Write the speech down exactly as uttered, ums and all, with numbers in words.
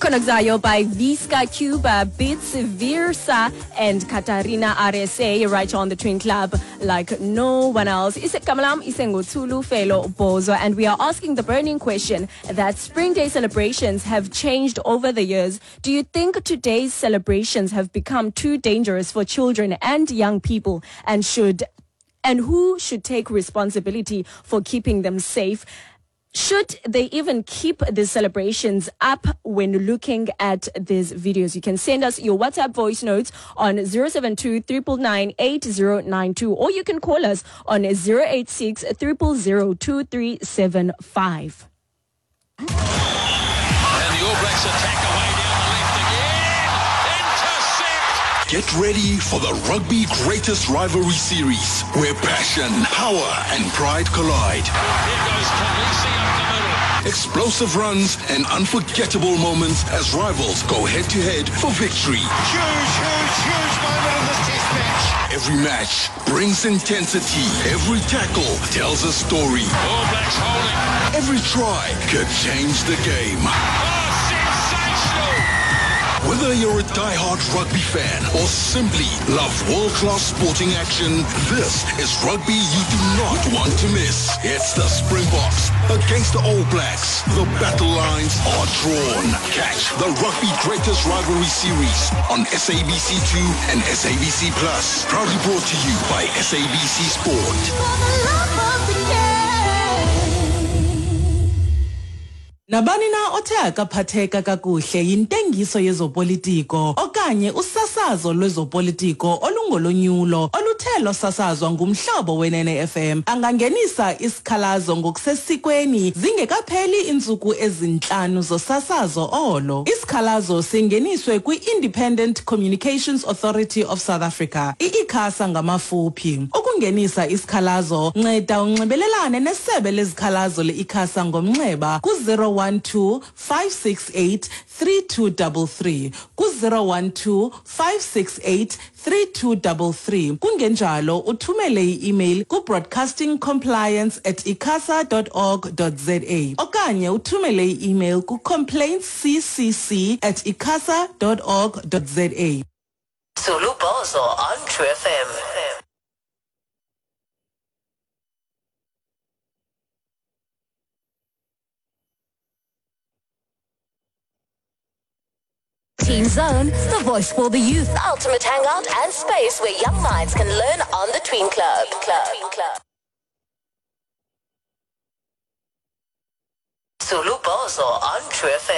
Konakzayo by Visca Cuba, Bits Virsa, and Katarina R S A right on the Twin Club like no one else. Ise Kamalam Isengutulu Felo Bozo, and we are asking the burning question that Spring Day celebrations have changed over the years. Do you think today's celebrations have become too dangerous for children and young people, and should and who should take responsibility for keeping them safe? Should they even keep the celebrations up when looking at these videos? You can send us your WhatsApp voice notes on zero seven two, three nine nine, eight zero nine two, or you can call us on zero eight six, zero zero zero, two three seven five. And the All Blacks attack away down the left again. Intercept! Get ready for the Rugby Greatest Rivalry Series, where passion, power, and pride collide. Here goes Khaleesi up the middle. Explosive runs and unforgettable moments as rivals go head-to-head for victory. Huge, huge, huge moment in this test match. Every match brings intensity. Every tackle tells a story. All Blacks holding. Every try could change the game. Oh, sensational! Whether you're a die-hard rugby fan or simply love world-class sporting action, this is rugby you do not want to miss. It's the Springboks against the All Blacks. The battle lines are drawn. Catch the Rugby Greatest Rivalry Series on S A B C two and S A B C Plus. Proudly brought to you by S A B C Sport. Nabani na othe akaphatheka kakuhle yintengiso yezopolitiko okanye usasazo lwezopolitiko olungolonyulo oluthe losasazwa ngumhlobo wenene F M angangenisa isikhalazo ngokusesikweni zingekapheli insuku ezinhlanu zosasazo olo. Isikhalazo singeniswe kwi-Independent Communications Authority of South Africa, i-ICASA ngamafuphi. Ukungenisa isikhalazo nceda unxibelelane nesebe lezikhalazo le-ICASA ngomnxeba ku zero one two, five six eight, three two three three ku zero one two, five six eight, three two three three. Kungenjalo uthumele i-email ku broadcastingcompliance at icasa dot org dot za okanye uthumele i-email ku complaintsccc at icasa dot org dot za. Zulu Bozo on True F M. Teen Zone, the voice for the youth, ultimate hangout and space where young minds can learn on the Tween Club. Club. Club. Zulu Bozo on True F M.